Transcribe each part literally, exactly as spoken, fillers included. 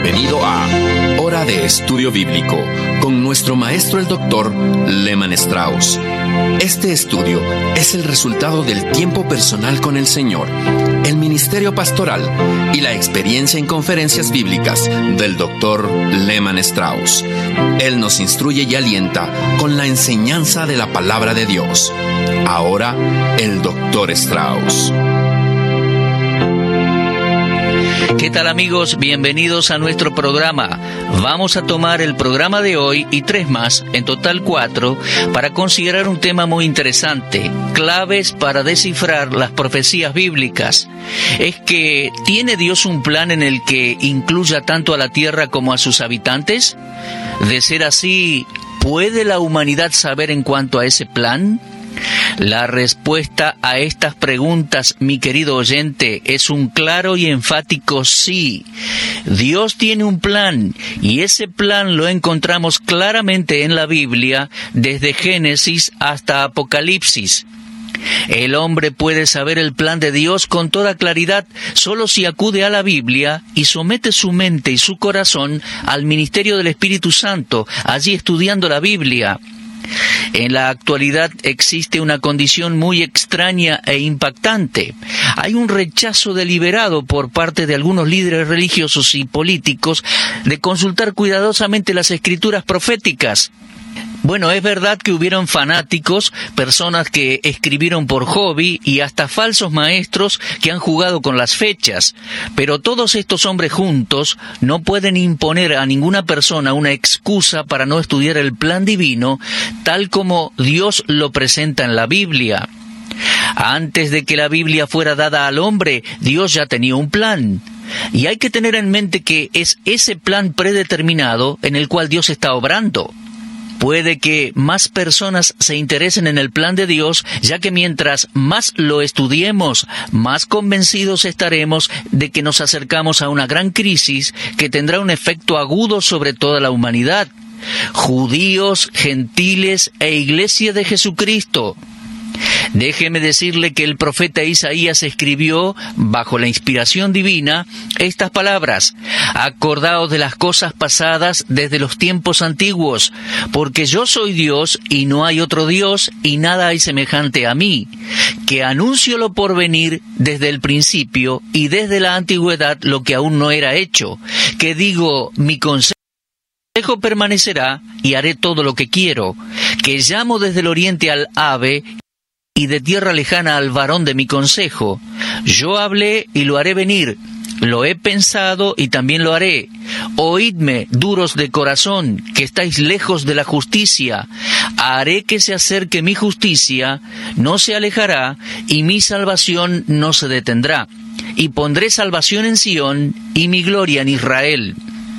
Bienvenido a Hora de Estudio Bíblico con nuestro maestro el doctor Lehman Strauss. Este estudio es el resultado del tiempo personal con el Señor, el ministerio pastoral y la experiencia en conferencias bíblicas del doctor Lehman Strauss. Él nos instruye y alienta con la enseñanza de la palabra de Dios. Ahora, el doctor Strauss. ¿Qué tal, amigos? Bienvenidos a nuestro programa. Vamos a tomar el programa de hoy y tres más, en total cuatro, para considerar un tema muy interesante: claves para descifrar las profecías bíblicas. ¿Es que tiene Dios un plan en el que incluya tanto a la tierra como a sus habitantes? De ser así, ¿puede la humanidad saber en cuanto a ese plan? La respuesta a estas preguntas, mi querido oyente, es un claro y enfático sí. Dios tiene un plan, y ese plan lo encontramos claramente en la Biblia, desde Génesis hasta Apocalipsis. El hombre puede saber el plan de Dios con toda claridad solo si acude a la Biblia y somete su mente y su corazón al ministerio del Espíritu Santo, allí estudiando la Biblia. En la actualidad existe una condición muy extraña e impactante. Hay un rechazo deliberado por parte de algunos líderes religiosos y políticos de consultar cuidadosamente las escrituras proféticas. Bueno, es verdad que hubieron fanáticos, personas que escribieron por hobby y hasta falsos maestros que han jugado con las fechas. Pero todos estos hombres juntos no pueden imponer a ninguna persona una excusa para no estudiar el plan divino tal como Dios lo presenta en la Biblia. Antes de que la Biblia fuera dada al hombre, Dios ya tenía un plan. Y hay que tener en mente que es ese plan predeterminado en el cual Dios está obrando. Puede que más personas se interesen en el plan de Dios, ya que mientras más lo estudiemos, más convencidos estaremos de que nos acercamos a una gran crisis que tendrá un efecto agudo sobre toda la humanidad. Judíos, gentiles e Iglesia de Jesucristo. Déjeme decirle que el profeta Isaías escribió, bajo la inspiración divina, estas palabras: acordaos de las cosas pasadas desde los tiempos antiguos, porque yo soy Dios y no hay otro Dios, y nada hay semejante a mí, que anuncio lo por venir desde el principio y desde la antigüedad lo que aún no era hecho, que digo, mi consejo permanecerá y haré todo lo que quiero, que llamo desde el oriente al ave y de tierra lejana al varón de mi consejo. Yo hablé y lo haré venir, lo he pensado y también lo haré. Oídme, duros de corazón, que estáis lejos de la justicia. Haré que se acerque mi justicia, no se alejará, y mi salvación no se detendrá. Y pondré salvación en Sión y mi gloria en Israel.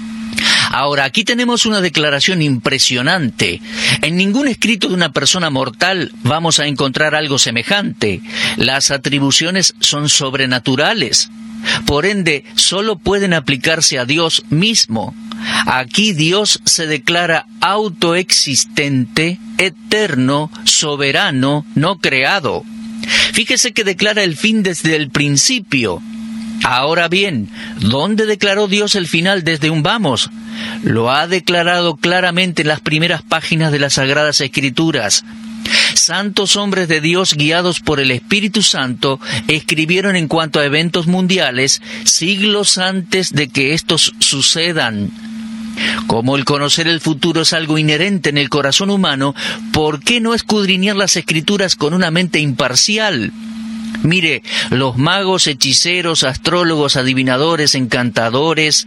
Ahora, aquí tenemos una declaración impresionante. En ningún escrito de una persona mortal vamos a encontrar algo semejante. Las atribuciones son sobrenaturales. Por ende, solo pueden aplicarse a Dios mismo. Aquí Dios se declara autoexistente, eterno, soberano, no creado. Fíjese que declara el fin desde el principio. Ahora bien, ¿dónde declaró Dios el final desde un vamos? Lo ha declarado claramente en las primeras páginas de las Sagradas Escrituras. Santos hombres de Dios guiados por el Espíritu Santo escribieron en cuanto a eventos mundiales siglos antes de que estos sucedan. Como el conocer el futuro es algo inherente en el corazón humano, ¿por qué no escudriñar las Escrituras con una mente imparcial? Mire, los magos, hechiceros, astrólogos, adivinadores, encantadores,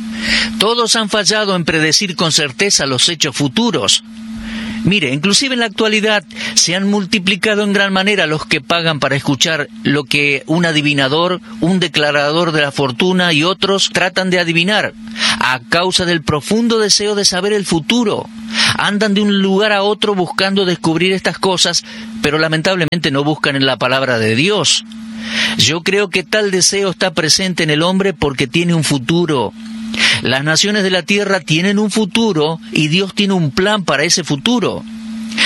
todos han fallado en predecir con certeza los hechos futuros. Mire, inclusive en la actualidad se han multiplicado en gran manera los que pagan para escuchar lo que un adivinador, un declarador de la fortuna y otros tratan de adivinar, a causa del profundo deseo de saber el futuro. Andan de un lugar a otro buscando descubrir estas cosas, pero lamentablemente no buscan en la palabra de Dios. Yo creo que tal deseo está presente en el hombre porque tiene un futuro. Las naciones de la tierra tienen un futuro y Dios tiene un plan para ese futuro.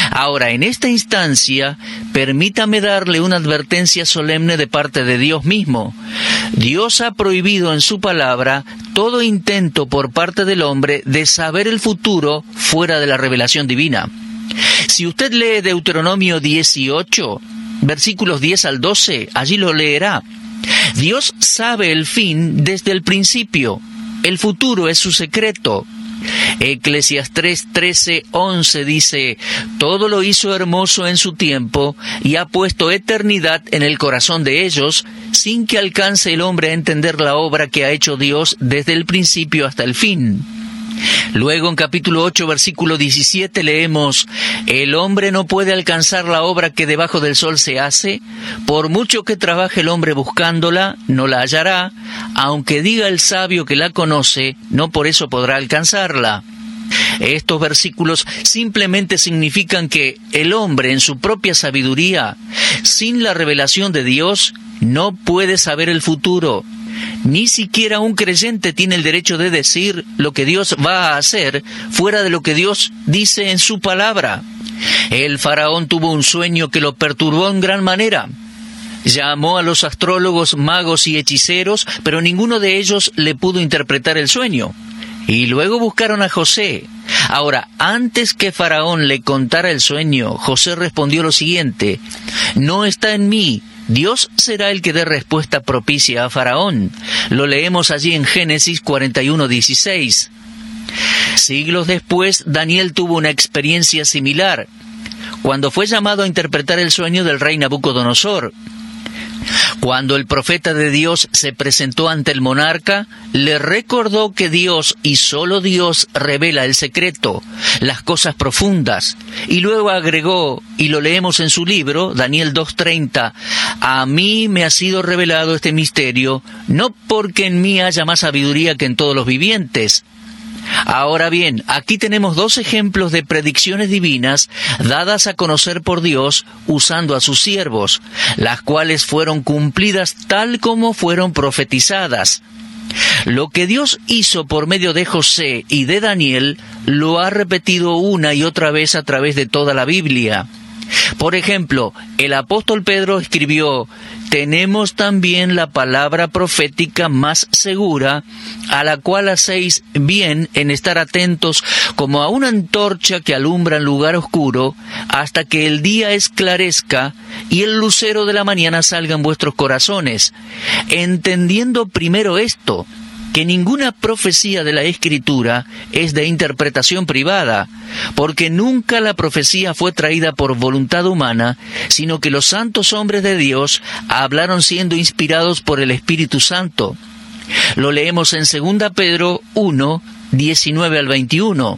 Ahora, en esta instancia, permítame darle una advertencia solemne de parte de Dios mismo. Dios ha prohibido en su palabra todo intento por parte del hombre de saber el futuro fuera de la revelación divina. Si usted lee Deuteronomio dieciocho, versículos diez al doce, allí lo leerá. Dios sabe el fin desde el principio. El futuro es su secreto. Eclesiastés trece, once dice: todo lo hizo hermoso en su tiempo y ha puesto eternidad en el corazón de ellos, sin que alcance el hombre a entender la obra que ha hecho Dios desde el principio hasta el fin. Luego en capítulo ocho, versículo diecisiete leemos: el hombre no puede alcanzar la obra que debajo del sol se hace, por mucho que trabaje el hombre buscándola, no la hallará, aunque diga el sabio que la conoce, no por eso podrá alcanzarla. Estos versículos simplemente significan que el hombre en su propia sabiduría, sin la revelación de Dios, no puede saber el futuro. Ni siquiera un creyente tiene el derecho de decir lo que Dios va a hacer fuera de lo que Dios dice en su palabra. El faraón tuvo un sueño que lo perturbó en gran manera. Llamó a los astrólogos, magos y hechiceros, pero ninguno de ellos le pudo interpretar el sueño. Y luego buscaron a José. Ahora, antes que Faraón le contara el sueño, José respondió lo siguiente: no está en mí. Dios será el que dé respuesta propicia a Faraón. Lo leemos allí en Génesis cuarenta y uno, dieciséis. Siglos después, Daniel tuvo una experiencia similar, cuando fue llamado a interpretar el sueño del rey Nabucodonosor. Cuando el profeta de Dios se presentó ante el monarca, le recordó que Dios y solo Dios revela el secreto, las cosas profundas, y luego agregó, y lo leemos en su libro, Daniel dos treinta, a mí me ha sido revelado este misterio, no porque en mí haya más sabiduría que en todos los vivientes. Ahora bien, aquí tenemos dos ejemplos de predicciones divinas dadas a conocer por Dios usando a sus siervos, las cuales fueron cumplidas tal como fueron profetizadas. Lo que Dios hizo por medio de José y de Daniel lo ha repetido una y otra vez a través de toda la Biblia. Por ejemplo, el apóstol Pedro escribió: tenemos también la palabra profética más segura, a la cual hacéis bien en estar atentos como a una antorcha que alumbra en lugar oscuro, hasta que el día esclarezca y el lucero de la mañana salga en vuestros corazones, entendiendo primero esto, que ninguna profecía de la Escritura es de interpretación privada, porque nunca la profecía fue traída por voluntad humana, sino que los santos hombres de Dios hablaron siendo inspirados por el Espíritu Santo. Lo leemos en segunda Pedro uno, diecinueve al veintiuno.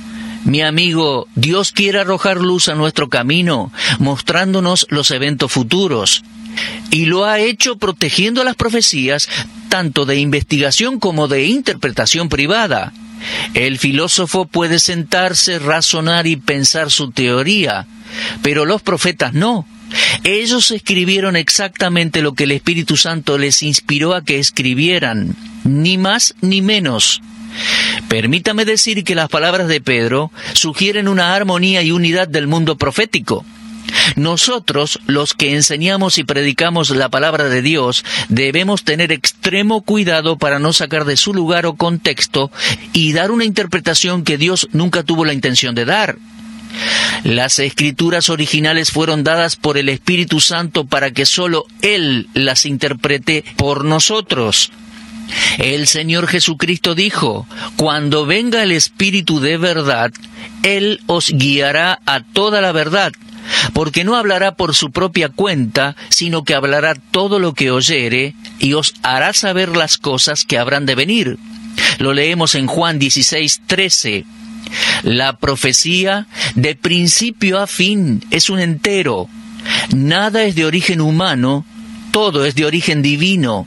Mi amigo, Dios quiere arrojar luz a nuestro camino, mostrándonos los eventos futuros. Y lo ha hecho protegiendo las profecías, tanto de investigación como de interpretación privada. El filósofo puede sentarse, razonar y pensar su teoría, pero los profetas no. Ellos escribieron exactamente lo que el Espíritu Santo les inspiró a que escribieran, ni más ni menos. Permítame decir que las palabras de Pedro sugieren una armonía y unidad del mundo profético. Nosotros, los que enseñamos y predicamos la palabra de Dios, debemos tener extremo cuidado para no sacar de su lugar o contexto y dar una interpretación que Dios nunca tuvo la intención de dar. Las escrituras originales fueron dadas por el Espíritu Santo para que solo Él las interprete por nosotros. El Señor Jesucristo dijo: cuando venga el Espíritu de verdad, Él os guiará a toda la verdad, porque no hablará por su propia cuenta, sino que hablará todo lo que oyere, y os hará saber las cosas que habrán de venir. Lo leemos en Juan dieciséis, trece. La profecía, de principio a fin, es un entero. Nada es de origen humano, todo es de origen divino.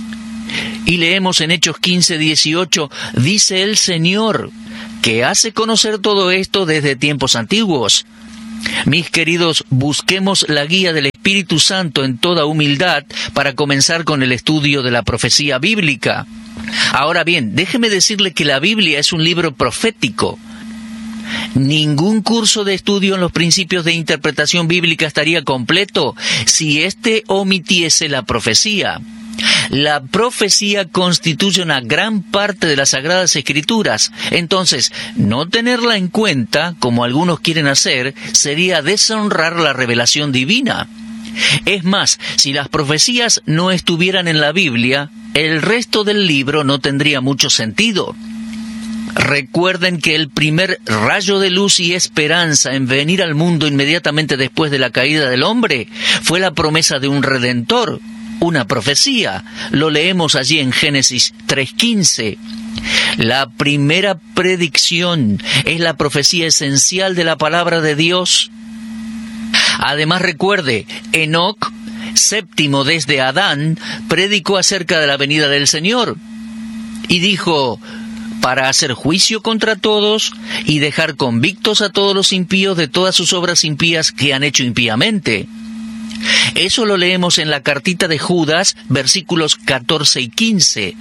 Y leemos en Hechos quince, dieciocho, dice el Señor, que hace conocer todo esto desde tiempos antiguos. Mis queridos, busquemos la guía del Espíritu Santo en toda humildad para comenzar con el estudio de la profecía bíblica. Ahora bien, déjeme decirle que la Biblia es un libro profético. Ningún curso de estudio en los principios de interpretación bíblica estaría completo si éste omitiese la profecía. La profecía constituye una gran parte de las Sagradas Escrituras. Entonces, no tenerla en cuenta, como algunos quieren hacer, sería deshonrar la revelación divina. Es más, si las profecías no estuvieran en la Biblia, el resto del libro no tendría mucho sentido. Recuerden que el primer rayo de luz y esperanza en venir al mundo inmediatamente después de la caída del hombre fue la promesa de un Redentor, una profecía. Lo leemos allí en Génesis tres quince. La primera predicción es la profecía esencial de la palabra de Dios. Además, recuerde, Enoc, séptimo desde Adán, predicó acerca de la venida del Señor y dijo: para hacer juicio contra todos y dejar convictos a todos los impíos de todas sus obras impías que han hecho impíamente. Eso lo leemos en la cartita de Judas, versículos catorce y quince.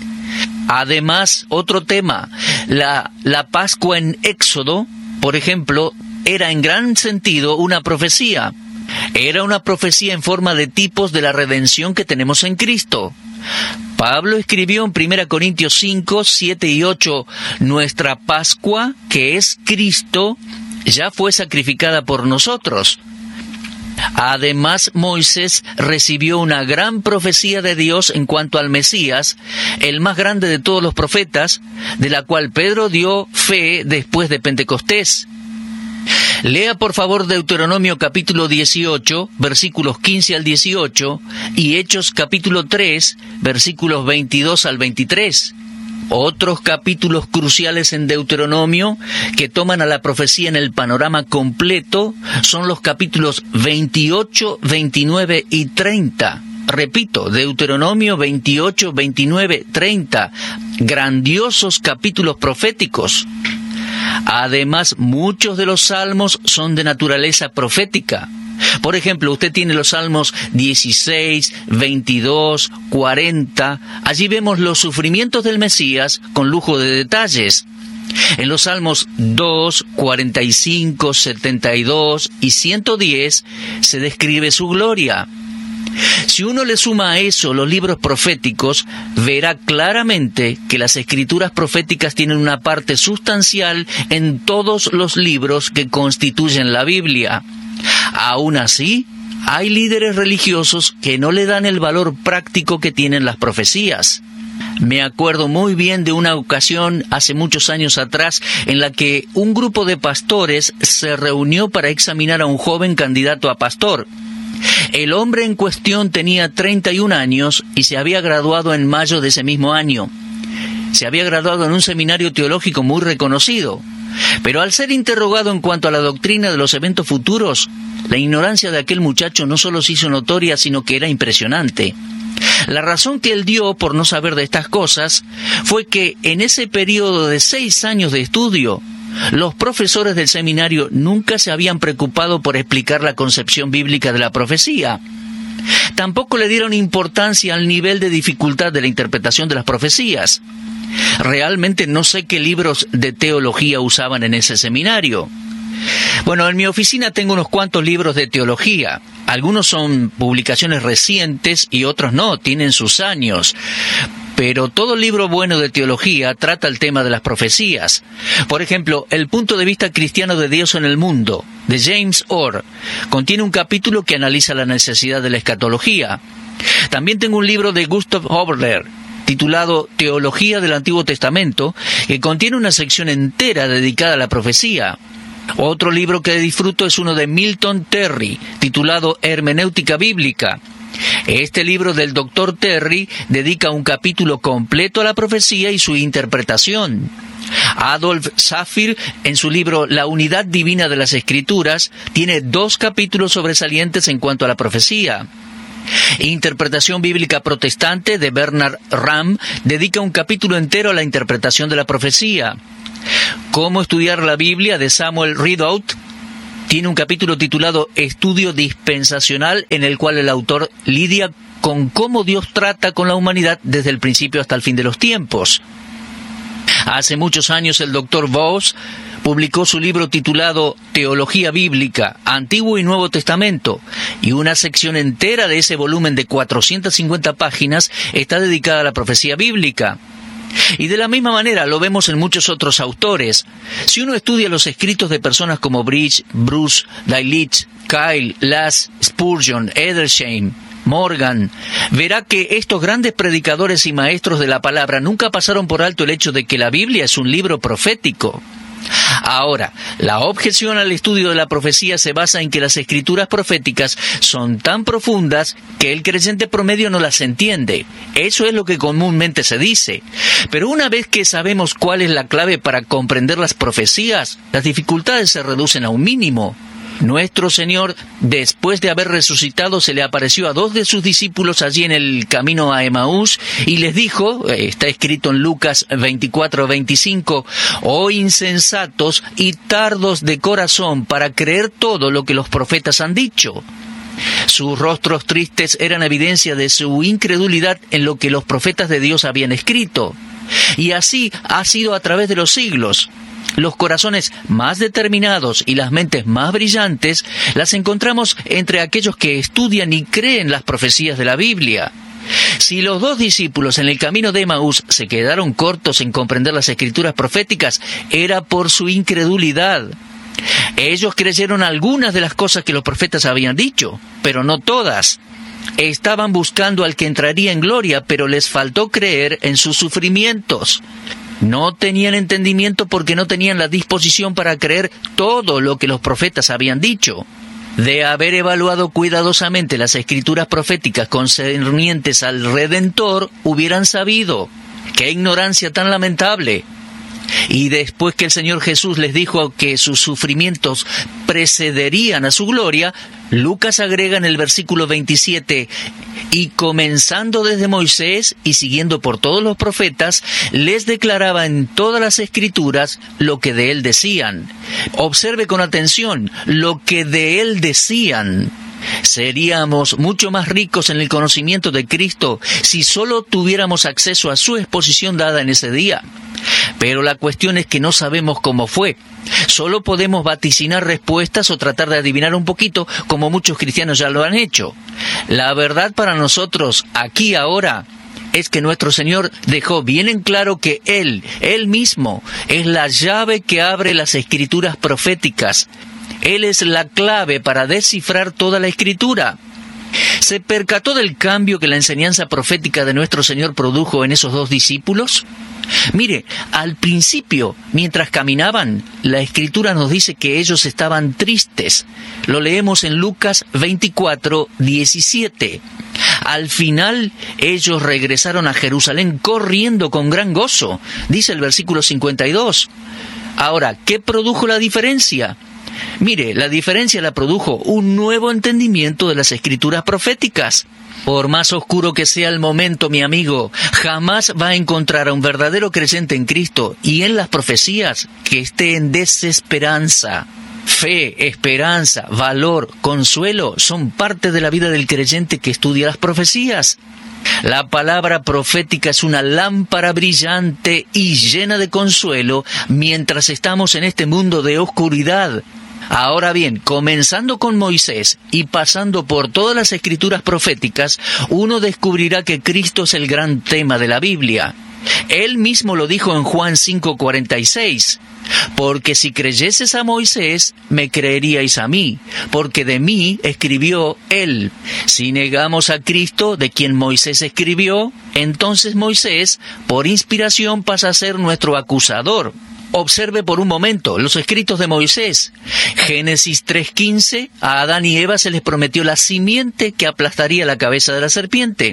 Además, otro tema, la, la Pascua en Éxodo, por ejemplo, era en gran sentido una profecía. Era una profecía en forma de tipos de la redención que tenemos en Cristo. Pablo escribió en primera Corintios cinco, siete y ocho, nuestra Pascua, que es Cristo, ya fue sacrificada por nosotros. Además, Moisés recibió una gran profecía de Dios en cuanto al Mesías, el más grande de todos los profetas, de la cual Pedro dio fe después de Pentecostés. Lea por favor Deuteronomio capítulo dieciocho, versículos quince al dieciocho, y Hechos capítulo tres, versículos veintidós al veintitrés. Otros capítulos cruciales en Deuteronomio que toman a la profecía en el panorama completo son los capítulos veintiocho, veintinueve y treinta. Repito, Deuteronomio veintiocho, veintinueve, treinta. Grandiosos capítulos proféticos. Además, muchos de los salmos son de naturaleza profética. Por ejemplo, usted tiene los salmos dieciséis, veintidós, cuarenta. Allí vemos los sufrimientos del Mesías con lujo de detalles. En los salmos dos, cuarenta y cinco, setenta y dos y ciento diez se describe su gloria. Si uno le suma a eso los libros proféticos, verá claramente que las escrituras proféticas tienen una parte sustancial en todos los libros que constituyen la Biblia. Aún así, hay líderes religiosos que no le dan el valor práctico que tienen las profecías. Me acuerdo muy bien de una ocasión hace muchos años atrás en la que un grupo de pastores se reunió para examinar a un joven candidato a pastor. El hombre en cuestión tenía treinta y un años y se había graduado en mayo de ese mismo año. Se había graduado en un seminario teológico muy reconocido. Pero al ser interrogado en cuanto a la doctrina de los eventos futuros, la ignorancia de aquel muchacho no solo se hizo notoria, sino que era impresionante. La razón que él dio por no saber de estas cosas fue que en ese periodo de seis años de estudio, los profesores del seminario nunca se habían preocupado por explicar la concepción bíblica de la profecía. Tampoco le dieron importancia al nivel de dificultad de la interpretación de las profecías. Realmente no sé qué libros de teología usaban en ese seminario. Bueno, en mi oficina tengo unos cuantos libros de teología. Algunos son publicaciones recientes y otros no, tienen sus años. Pero todo libro bueno de teología trata el tema de las profecías. Por ejemplo, El punto de vista cristiano de Dios en el mundo, de James Orr, contiene un capítulo que analiza la necesidad de la escatología. También tengo un libro de Gustav Hobler, titulado Teología del Antiguo Testamento, que contiene una sección entera dedicada a la profecía. Otro libro que disfruto es uno de Milton Terry, titulado Hermenéutica Bíblica. Este libro del doctor Terry dedica un capítulo completo a la profecía y su interpretación. Adolf Saphir, en su libro La unidad divina de las Escrituras, tiene dos capítulos sobresalientes en cuanto a la profecía. Interpretación Bíblica Protestante, de Bernard Ramm, dedica un capítulo entero a la interpretación de la profecía. Cómo estudiar la Biblia, de Samuel Ridout, tiene un capítulo titulado Estudio Dispensacional, en el cual el autor lidia con cómo Dios trata con la humanidad desde el principio hasta el fin de los tiempos. Hace muchos años el doctor Voss publicó su libro titulado Teología Bíblica, Antiguo y Nuevo Testamento, y una sección entera de ese volumen de cuatrocientas cincuenta páginas está dedicada a la profecía bíblica. Y de la misma manera lo vemos en muchos otros autores. Si uno estudia los escritos de personas como Bridge, Bruce, Dailich, Kyle, Lass, Spurgeon, Edersheim, Morgan, verá que estos grandes predicadores y maestros de la palabra nunca pasaron por alto el hecho de que la Biblia es un libro profético. Ahora, la objeción al estudio de la profecía se basa en que las escrituras proféticas son tan profundas que el creyente promedio no las entiende. Eso es lo que comúnmente se dice. Pero una vez que sabemos cuál es la clave para comprender las profecías, las dificultades se reducen a un mínimo. Nuestro Señor, después de haber resucitado, se le apareció a dos de sus discípulos allí en el camino a Emaús y les dijo, está escrito en Lucas veinticuatro veinticinco, «Oh insensatos y tardos de corazón para creer todo lo que los profetas han dicho». Sus rostros tristes eran evidencia de su incredulidad en lo que los profetas de Dios habían escrito. Y así ha sido a través de los siglos. Los corazones más determinados y las mentes más brillantes las encontramos entre aquellos que estudian y creen las profecías de la Biblia. Si los dos discípulos en el camino de Emaús se quedaron cortos en comprender las escrituras proféticas, era por su incredulidad. Ellos creyeron algunas de las cosas que los profetas habían dicho, pero no todas. Estaban buscando al que entraría en gloria, pero les faltó creer en sus sufrimientos. No tenían entendimiento porque no tenían la disposición para creer todo lo que los profetas habían dicho. De haber evaluado cuidadosamente las escrituras proféticas concernientes al Redentor, hubieran sabido. ¡Qué ignorancia tan lamentable! Y después que el Señor Jesús les dijo que sus sufrimientos precederían a su gloria, Lucas agrega en el versículo veintisiete, «Y comenzando desde Moisés y siguiendo por todos los profetas, les declaraba en todas las escrituras lo que de él decían». Observe con atención, lo que de él decían. Seríamos mucho más ricos en el conocimiento de Cristo si solo tuviéramos acceso a su exposición dada en ese día. Pero la cuestión es que no sabemos cómo fue. Solo podemos vaticinar respuestas o tratar de adivinar un poquito, como muchos cristianos ya lo han hecho. La verdad para nosotros, aquí ahora, es que nuestro Señor dejó bien en claro que Él, Él mismo, es la llave que abre las escrituras proféticas. Él es la clave para descifrar toda la Escritura. ¿Se percató del cambio que la enseñanza profética de nuestro Señor produjo en esos dos discípulos? Mire, al principio, mientras caminaban, la Escritura nos dice que ellos estaban tristes. Lo leemos en Lucas veinticuatro diecisiete. Al final, ellos regresaron a Jerusalén corriendo con gran gozo, dice el versículo cincuenta y dos. Ahora, ¿qué produjo la diferencia? Mire, la diferencia la produjo un nuevo entendimiento de las escrituras proféticas. Por más oscuro que sea el momento, mi amigo, jamás va a encontrar a un verdadero creyente en Cristo y en las profecías que esté en desesperanza. Fe, esperanza, valor, consuelo son parte de la vida del creyente que estudia las profecías. La palabra profética es una lámpara brillante y llena de consuelo mientras estamos en este mundo de oscuridad. Ahora bien, comenzando con Moisés y pasando por todas las escrituras proféticas, uno descubrirá que Cristo es el gran tema de la Biblia. Él mismo lo dijo en Juan cinco cuarenta y seis. «Porque si creyeses a Moisés, me creeríais a mí, porque de mí escribió él. Si negamos a Cristo, de quien Moisés escribió, entonces Moisés, por inspiración, pasa a ser nuestro acusador». Observe por un momento los escritos de Moisés. Génesis tres quince, a Adán y Eva se les prometió la simiente que aplastaría la cabeza de la serpiente.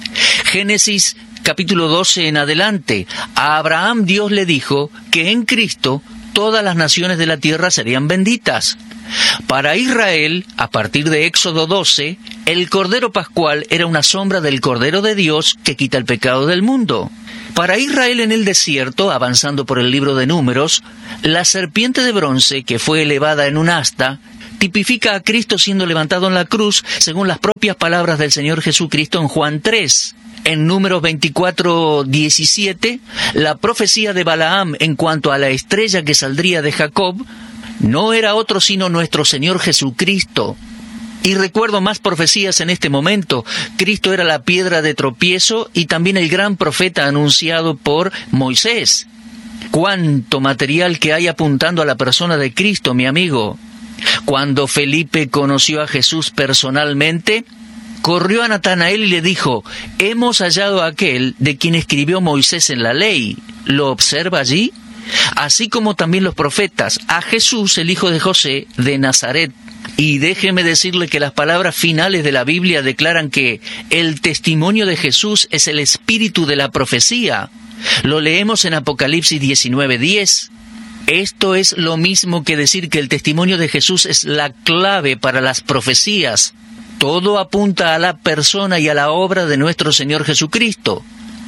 Génesis capítulo doce en adelante, a Abraham Dios le dijo que en Cristo todas las naciones de la tierra serían benditas. Para Israel, a partir de Éxodo doce, el Cordero Pascual era una sombra del Cordero de Dios que quita el pecado del mundo. Para Israel en el desierto, avanzando por el libro de Números, la serpiente de bronce que fue elevada en un asta tipifica a Cristo siendo levantado en la cruz, según las propias palabras del Señor Jesucristo en Juan tres. En Números veinticuatro diecisiete, la profecía de Balaam en cuanto a la estrella que saldría de Jacob no era otro sino nuestro Señor Jesucristo. Y recuerdo más profecías en este momento. Cristo era la piedra de tropiezo y también el gran profeta anunciado por Moisés. Cuánto material que hay apuntando a la persona de Cristo, mi amigo. Cuando Felipe conoció a Jesús personalmente, corrió a Natanael y le dijo: hemos hallado a aquel de quien escribió Moisés en la ley. ¿Lo observa allí? Así como también los profetas, a Jesús, el hijo de José, de Nazaret. Y déjeme decirle que las palabras finales de la Biblia declaran que el testimonio de Jesús es el espíritu de la profecía. Lo leemos en Apocalipsis diecinueve diez. Esto es lo mismo que decir que el testimonio de Jesús es la clave para las profecías. Todo apunta a la persona y a la obra de nuestro Señor Jesucristo.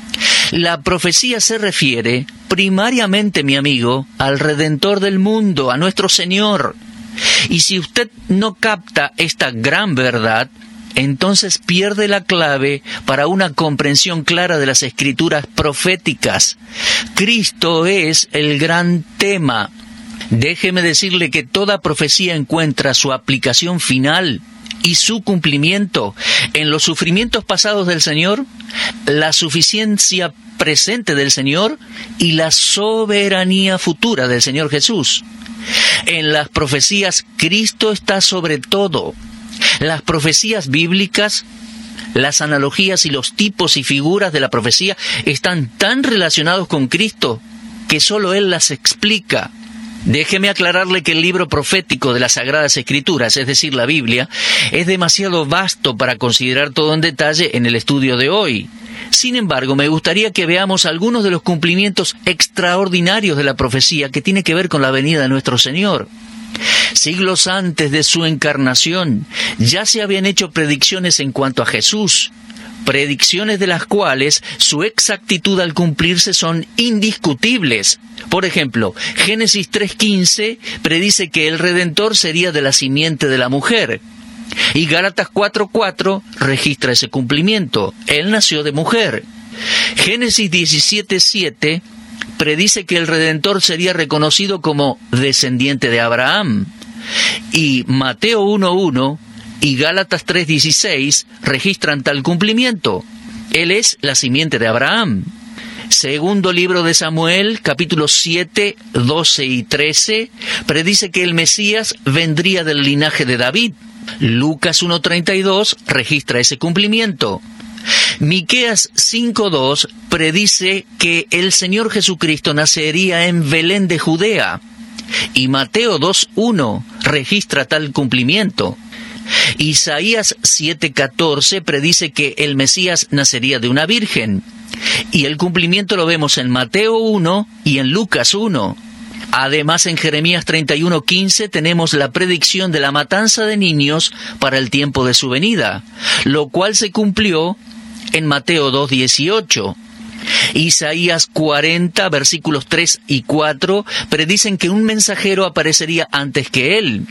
La profecía se refiere primariamente, mi amigo, al Redentor del mundo, a nuestro Señor. Y si usted no capta esta gran verdad, entonces pierde la clave para una comprensión clara de las escrituras proféticas. Cristo es el gran tema. Déjeme decirle que toda profecía encuentra su aplicación final y su cumplimiento en los sufrimientos pasados del Señor, la suficiencia presente del Señor y la soberanía futura del Señor Jesús. En las profecías, Cristo está sobre todo. Las profecías bíblicas, las analogías y los tipos y figuras de la profecía están tan relacionados con Cristo que solo Él las explica. Déjeme aclararle que el libro profético de las Sagradas Escrituras, es decir, la Biblia, es demasiado vasto para considerar todo en detalle en el estudio de hoy. Sin embargo, me gustaría que veamos algunos de los cumplimientos extraordinarios de la profecía que tiene que ver con la venida de nuestro Señor. Siglos antes de su encarnación, ya se habían hecho predicciones en cuanto a Jesús, predicciones de las cuales su exactitud al cumplirse son indiscutibles. Por ejemplo, Génesis tres quince predice que el Redentor sería de la simiente de la mujer. Y Gálatas cuatro cuatro registra ese cumplimiento. Él nació de mujer. Génesis diecisiete siete predice que el Redentor sería reconocido como descendiente de Abraham. Y Mateo uno uno y Gálatas tres dieciséis registran tal cumplimiento. Él es la simiente de Abraham. Segundo libro de Samuel, capítulos siete, doce y trece, predice que el Mesías vendría del linaje de David. Lucas uno treinta y dos registra ese cumplimiento. Miqueas cinco dos predice que el Señor Jesucristo nacería en Belén de Judea. Y Mateo dos uno registra tal cumplimiento. Isaías siete catorce predice que el Mesías nacería de una virgen. Y el cumplimiento lo vemos en Mateo uno y en Lucas uno. Además, en Jeremías treinta y uno quince tenemos la predicción de la matanza de niños para el tiempo de su venida, lo cual se cumplió en Mateo dos dieciocho. Isaías cuarenta, versículos tres y cuatro, predicen que un mensajero aparecería antes que él.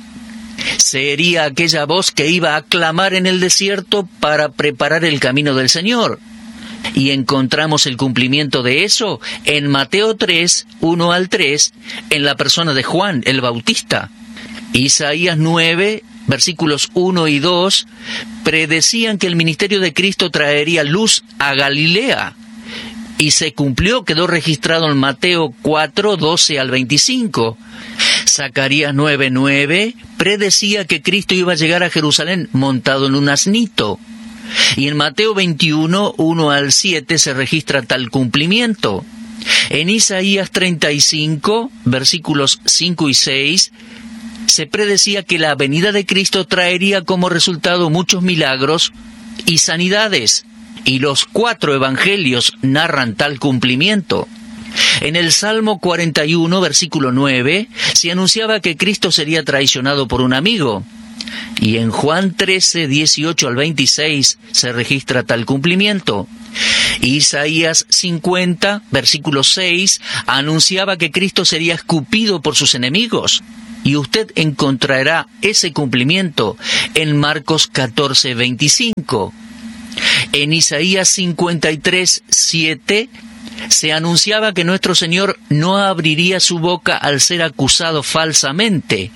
Sería aquella voz que iba a clamar en el desierto para preparar el camino del Señor. Y encontramos el cumplimiento de eso en Mateo tres, uno al tres, en la persona de Juan el Bautista. Isaías nueve, versículos uno y dos, predecían que el ministerio de Cristo traería luz a Galilea. Y se cumplió, quedó registrado en Mateo cuatro, doce al veinticinco. Zacarías nueve nueve predecía que Cristo iba a llegar a Jerusalén montado en un asnito. Y en Mateo veintiuno, uno al siete se registra tal cumplimiento. En Isaías treinta y cinco, versículos cinco y seis, se predecía que la venida de Cristo traería como resultado muchos milagros y sanidades. Y los cuatro evangelios narran tal cumplimiento. En el Salmo cuarenta y uno, versículo nueve, se anunciaba que Cristo sería traicionado por un amigo. Y en Juan trece, dieciocho al veintiséis se registra tal cumplimiento. Isaías cincuenta, versículo seis, anunciaba que Cristo sería escupido por sus enemigos. Y usted encontrará ese cumplimiento en Marcos catorce, veinticinco. En Isaías cincuenta y tres, siete, se anunciaba que nuestro Señor no abriría su boca al ser acusado falsamente.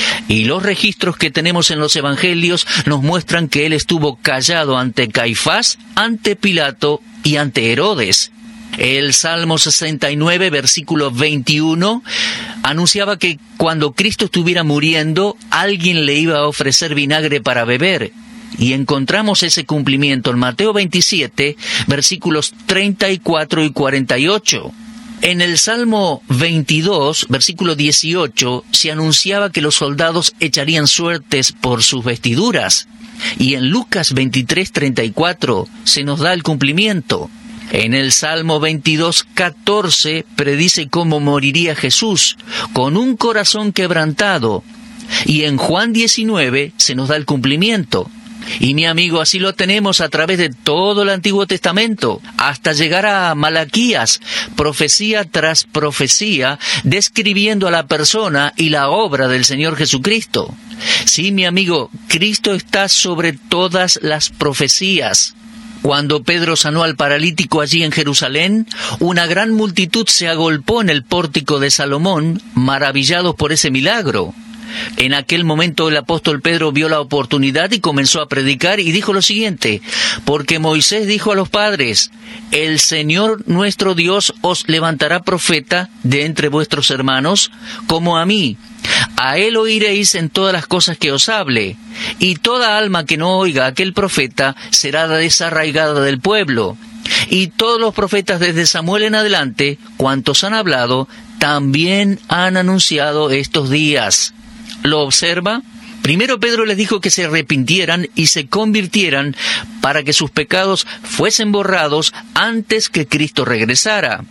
Y los registros que tenemos en los evangelios nos muestran que Él estuvo callado ante Caifás, ante Pilato y ante Herodes. El Salmo sesenta y nueve, versículo veintiuno, anunciaba que cuando Cristo estuviera muriendo, alguien le iba a ofrecer vinagre para beber. Y encontramos ese cumplimiento en Mateo veintisiete, versículos treinta y cuatro y cuarenta y ocho. En el Salmo veintidós, versículo dieciocho, se anunciaba que los soldados echarían suertes por sus vestiduras. Y en Lucas veintitrés, treinta y cuatro se nos da el cumplimiento. En el Salmo veintidós, catorce predice cómo moriría Jesús, con un corazón quebrantado. Y en Juan diecinueve se nos da el cumplimiento. Y mi amigo, así lo tenemos a través de todo el Antiguo Testamento, hasta llegar a Malaquías, profecía tras profecía, describiendo a la persona y la obra del Señor Jesucristo. Sí, mi amigo, Cristo está sobre todas las profecías. Cuando Pedro sanó al paralítico allí en Jerusalén, una gran multitud se agolpó en el pórtico de Salomón, maravillados por ese milagro. En aquel momento el apóstol Pedro vio la oportunidad y comenzó a predicar y dijo lo siguiente: porque Moisés dijo a los padres, el Señor nuestro Dios os levantará profeta de entre vuestros hermanos, como a mí. A él oiréis en todas las cosas que os hable, y toda alma que no oiga a aquel profeta será desarraigada del pueblo. Y todos los profetas desde Samuel en adelante, cuantos han hablado, también han anunciado estos días. ¿Lo observa? Primero Pedro les dijo que se arrepintieran y se convirtieran para que sus pecados fuesen borrados antes que Cristo regresara.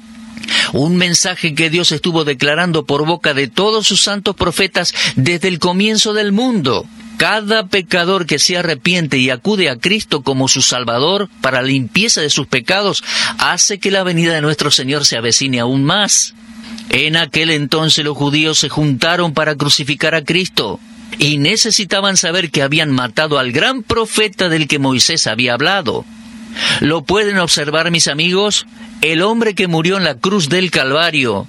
Un mensaje que Dios estuvo declarando por boca de todos sus santos profetas desde el comienzo del mundo. Cada pecador que se arrepiente y acude a Cristo como su Salvador para la limpieza de sus pecados hace que la venida de nuestro Señor se avecine aún más. En aquel entonces los judíos se juntaron para crucificar a Cristo y necesitaban saber que habían matado al gran profeta del que Moisés había hablado. ¿Lo pueden observar, mis amigos? El hombre que murió en la cruz del Calvario.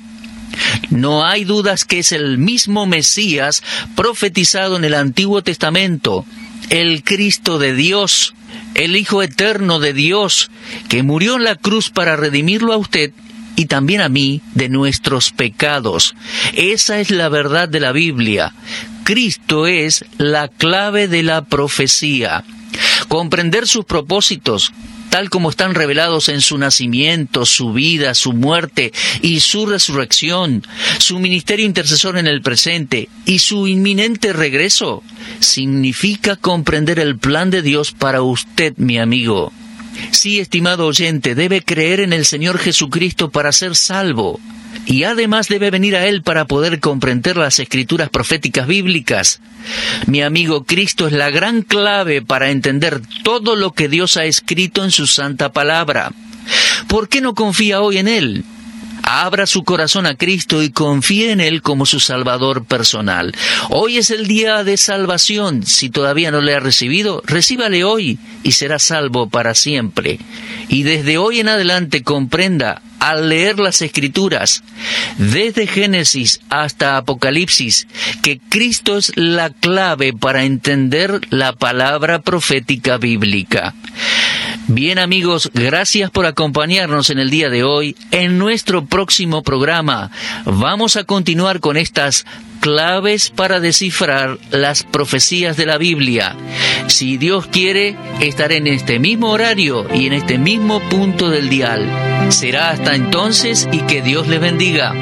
No hay dudas que es el mismo Mesías profetizado en el Antiguo Testamento, el Cristo de Dios, el Hijo eterno de Dios, que murió en la cruz para redimirlo a usted y también a mí de nuestros pecados. Esa es la verdad de la Biblia. Cristo es la clave de la profecía. Comprender sus propósitos, tal como están revelados en su nacimiento, su vida, su muerte y su resurrección, su ministerio intercesor en el presente y su inminente regreso, significa comprender el plan de Dios para usted, mi amigo. Sí, estimado oyente, debe creer en el Señor Jesucristo para ser salvo. Y además debe venir a Él para poder comprender las escrituras proféticas bíblicas. Mi amigo, Cristo es la gran clave para entender todo lo que Dios ha escrito en su santa palabra. ¿Por qué no confía hoy en Él? Abra su corazón a Cristo y confíe en Él como su Salvador personal. Hoy es el día de salvación. Si todavía no le ha recibido, recíbale hoy y será salvo para siempre. Y desde hoy en adelante comprenda, al leer las Escrituras, desde Génesis hasta Apocalipsis, que Cristo es la clave para entender la palabra profética bíblica. Bien, amigos, gracias por acompañarnos en el día de hoy. En nuestro próximo programa vamos a continuar con estas claves para descifrar las profecías de la Biblia. Si Dios quiere, estaré en este mismo horario y en este mismo punto del dial. Será hasta entonces y que Dios les bendiga.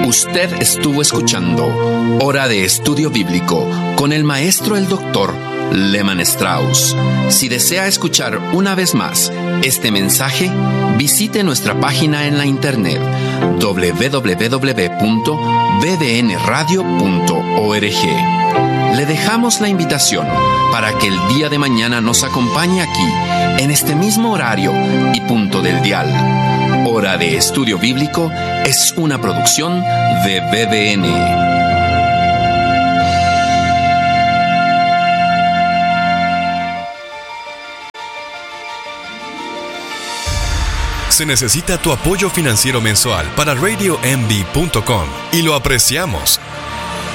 Usted estuvo escuchando Hora de Estudio Bíblico con el maestro el doctor Lehman Strauss. Si desea escuchar una vez más este mensaje, visite nuestra página en la internet doble u doble u doble u punto b d n radio punto org. Le dejamos la invitación para que el día de mañana nos acompañe aquí, en este mismo horario y punto del dial. Hora de Estudio Bíblico es una producción de B D N. Se necesita tu apoyo financiero mensual para radio m b punto com y lo apreciamos.